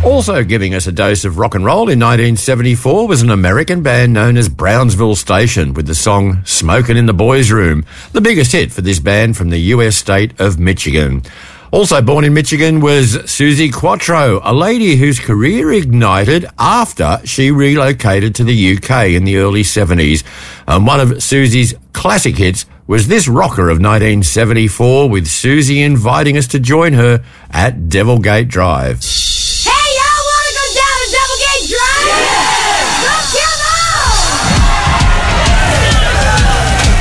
Also giving us a dose of rock and roll in 1974 was an American band known as Brownsville Station with the song Smokin' in the Boys' Room, the biggest hit for this band from the US state of Michigan. Also born in Michigan was Suzi Quatro, a lady whose career ignited after she relocated to the UK in the early 70s. And one of Suzi's classic hits was this rocker of 1974, with Suzi inviting us to join her at Devilgate Drive.